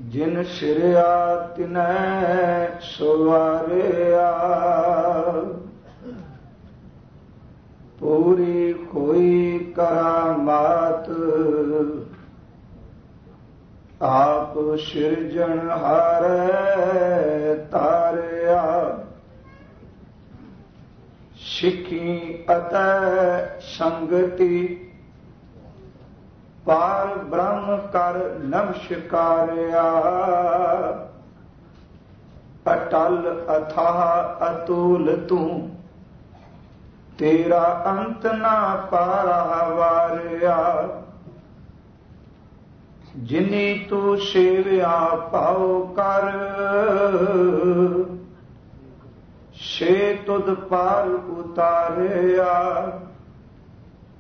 जिन सिरिया तिनै सवारिया पूरी कोई करामात आप सिरजनहार तारिया सिखी अतै संगति पार ब्रह्म कर नमस्कारिया अटल अथाह अतुल तू तेरा अंत ना पारा वारिया जिनी तू सेविया पाओ कर से तुद पार उतारिया